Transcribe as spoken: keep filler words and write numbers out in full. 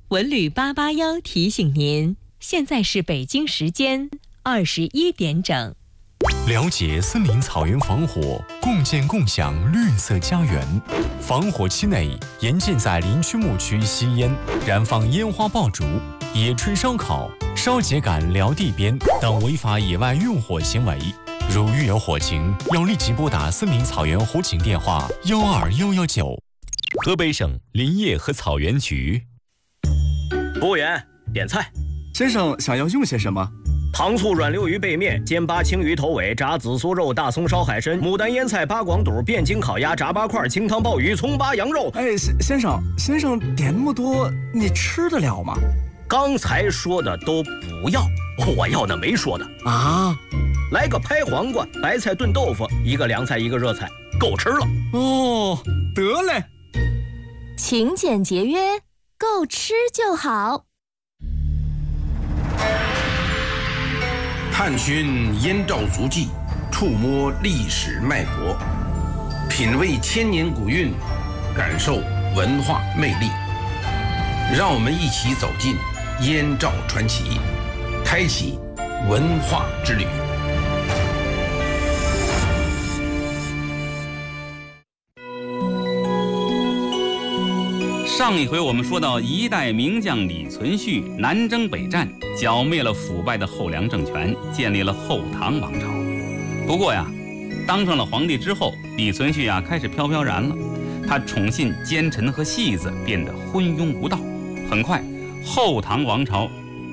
文旅八八幺提醒您，现在是北京时间二十一点整。 了解森林草原防火，共建共享绿色家园。防火期内，严禁在林区牧区吸烟、燃放烟花爆竹、野炊烧烤、烧秸秆撩地边等违法野外用火行为。如遇有火情，要立即拨打森林草原火警电话幺二幺幺九。河北省林业和草原局。 服务员，点菜。 先生想要用些什么？ 糖醋软溜鱼背面、煎八青鱼头尾、炸紫苏肉、大葱烧海参、牡丹腌菜、八广肚、汴京烤鸭、炸八块、清汤鲍鱼、葱八羊肉。 哎，先先生，先生点那么多，你吃得了吗？ 刚才说的都不要，我要那没说的啊。 来个拍黄瓜、白菜炖豆腐，一个凉菜，一个热菜，够吃了。 哦，得嘞。 勤俭节约，够吃就好。 探寻燕赵足迹，触摸历史脉搏，品味千年古韵，感受文化魅力。让我们一起走进燕赵传奇，开启文化之旅。 上一回我们说到，一代名将李存勖南征北战，剿灭了腐败的后梁政权，建立了后唐王朝。不过呀，当上了皇帝之后，李存勖啊开始飘飘然了。他宠信奸臣和戏子，变得昏庸无道。很快，后唐王朝